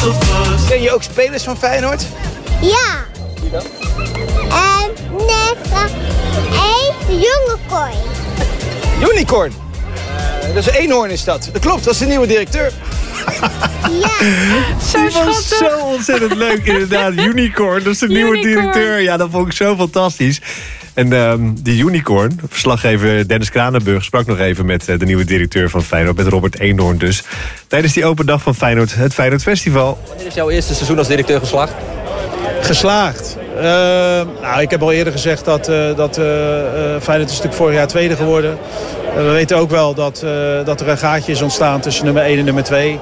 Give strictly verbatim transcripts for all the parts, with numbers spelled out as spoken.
Ken je ook spelers van Feyenoord? Ja. Wie dan? En net één unicorn. Unicorn. Uh, dat is een eenhoorn is dat. Dat klopt, dat is de nieuwe directeur. Ja. Zo Die was schattig. zo ontzettend leuk, inderdaad. Unicorn, dat is de nieuwe Unicorn. directeur. Ja, dat vond ik zo fantastisch. En um, die Unicorn, verslaggever Dennis Kranenburg sprak nog even met uh, de nieuwe directeur van Feyenoord, met Robert Eenhoorn dus. Tijdens die open dag van Feyenoord, het Feyenoord Festival. Wanneer is jouw eerste seizoen als directeur geslaagd? Geslaagd. Uh, nou, ik heb al eerder gezegd dat, uh, dat uh, uh, Feyenoord is natuurlijk vorig jaar tweede geworden. Uh, we weten ook wel dat, uh, dat er een gaatje is ontstaan tussen nummer één en nummer twee.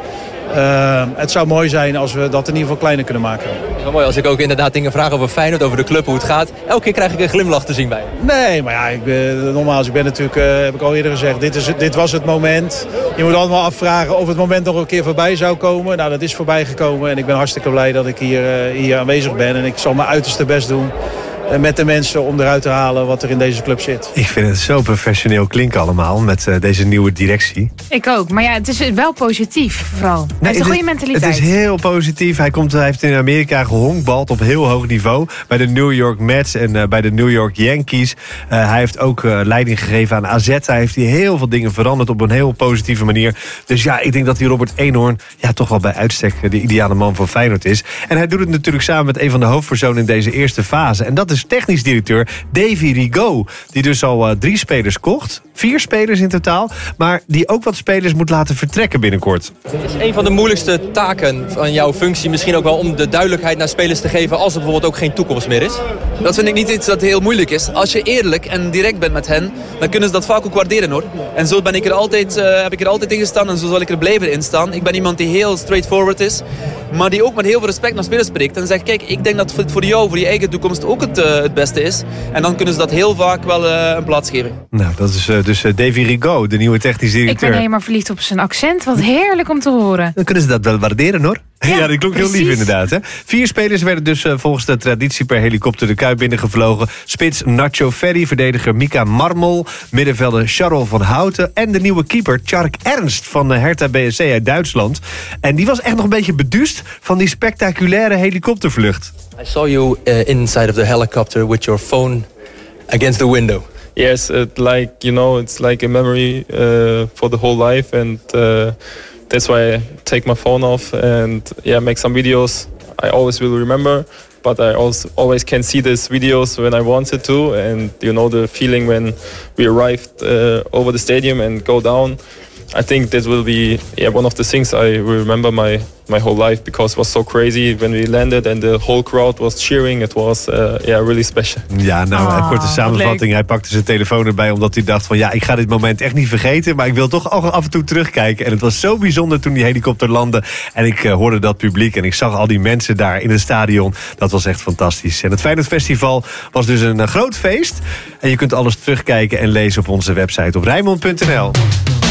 Uh, het zou mooi zijn als we dat in ieder geval kleiner kunnen maken. Wel mooi als ik ook inderdaad dingen vraag over Feyenoord, over de club, hoe het gaat. Elke keer krijg ik een glimlach te zien bij je. Nee, maar ja, ik ben, nogmaals, ik ben natuurlijk, uh, heb ik al eerder gezegd, dit, is, dit was het moment. Je moet allemaal afvragen of het moment nog een keer voorbij zou komen. Nou, dat is voorbij gekomen en ik ben hartstikke blij dat ik hier, uh, hier aanwezig ben. En ik zal mijn uiterste best doen met de mensen om eruit te halen wat er in deze club zit. Ik vind het zo professioneel klinken allemaal met uh, deze nieuwe directie. Ik ook, maar ja, het is wel positief vooral. Hij Nee, heeft een het goede is- mentaliteit. Het is heel positief. Hij, komt, hij heeft in Amerika gehonkbald op heel hoog niveau. Bij de New York Mets en uh, bij de New York Yankees. Uh, hij heeft ook uh, leiding gegeven aan A Z. Hij heeft hier heel veel dingen veranderd op een heel positieve manier. Dus ja, ik denk dat die Robert Eenhoorn ja, toch wel bij uitstek de ideale man van Feyenoord is. En hij doet het natuurlijk samen met een van de hoofdpersonen in deze eerste fase. En dat is technisch directeur Davy Rigaud. Die dus al uh, drie spelers kocht. Vier spelers in totaal. Maar die ook wat spelers moet laten vertrekken binnenkort. Is een van de moeilijkste taken van jouw functie misschien ook wel om de duidelijkheid naar spelers te geven als er bijvoorbeeld ook geen toekomst meer is? Dat vind ik niet iets dat heel moeilijk is. Als je eerlijk en direct bent met hen, dan kunnen ze dat vaak ook waarderen hoor. En zo ben ik er altijd, uh, heb ik er altijd in gestaan en zo zal ik er blijven in staan. Ik ben iemand die heel straightforward is, maar die ook met heel veel respect naar spelers spreekt. En zegt, kijk, ik denk dat het voor jou, voor je eigen toekomst ook het, uh, het beste is. En dan kunnen ze dat heel vaak wel uh, een plaats geven. Nou, dat is uh, dus uh, Davy Rigaud, de nieuwe technisch Ik directeur. ben helemaal verliefd op zijn accent. Wat heerlijk om te horen. Dan kunnen ze dat wel waarderen hoor. Ja, Ja, dat klonk heel lief precies. inderdaad. Hè? Vier spelers werden dus uh, volgens de traditie per helikopter de Kuip binnengevlogen. Spits Nacho Ferry, verdediger Mika Marmol, middenvelder Charles van Houten en de nieuwe keeper Tjark Ernst van de Hertha B S C uit Duitsland. En die was echt nog een beetje beduust van die spectaculaire helikoptervlucht. I saw you uh, inside of the helicopter with your phone against the window. Yes, it like, you know, it's like a memory uh, for the whole life, and uh, that's why I take my phone off and yeah, make some videos. I always will remember, but I also always can see these videos when I wanted to, and you know the feeling when we arrived uh, over the stadium and go down. I think that will be yeah, one of the things I will remember my, my whole life, because it was so crazy when we landed and the whole crowd was cheering. It was uh, yeah, really special. Ja, nou, Oh, een korte wat samenvatting. leuk. Hij pakte zijn telefoon erbij omdat hij dacht van ja, ik ga dit moment echt niet vergeten, maar ik wil toch al af en toe terugkijken. En het was zo bijzonder toen die helikopter landde en ik uh, hoorde dat publiek en ik zag al die mensen daar in het stadion. Dat was echt fantastisch. En het Feyenoord Festival was dus een uh, groot feest. En je kunt alles terugkijken en lezen op onze website op Rijnmond punt n l.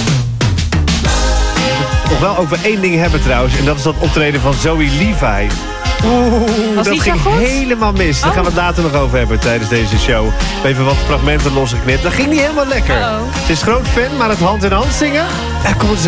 Nog wel over één ding hebben trouwens. En dat is dat optreden van Zoe Levi. Oeh, Was dat niet zo ging goed? helemaal mis. Daar Oh. gaan we het later nog over hebben tijdens deze show. Even wat fragmenten losgeknipt. Dat ging niet helemaal lekker. Uh-oh. Ze is groot fan, maar het hand in hand zingen, daar komt ze